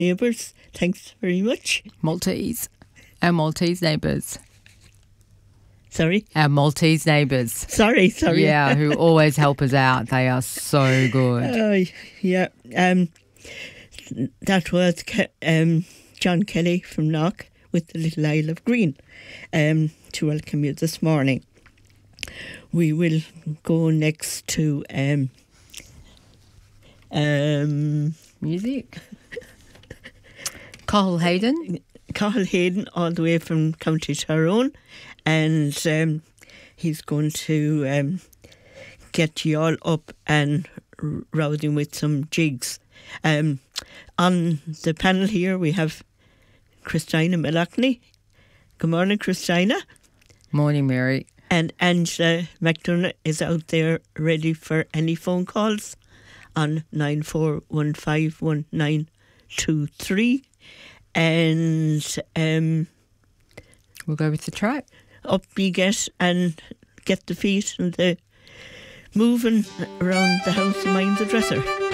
neighbours. Thanks very much. Maltese. Our Maltese neighbours. Sorry? Our Maltese neighbours. Sorry. Yeah, who always help us out. They are so good. Yeah. That was John Kelly from Knock with the Little Isle of Green to welcome you this morning. We will go next to music. Cathal Hayden. Cathal Hayden, all the way from County Tyrone, and he's going to get you all up and rowing with some jigs. On the panel here we have Christina Malachny. Good morning, Christina. Morning, Mary. And Angela McDonough is out there ready for any phone calls on 94151923. And we'll go with the track. Up you get and get the feet and the moving around the house and mind the dresser.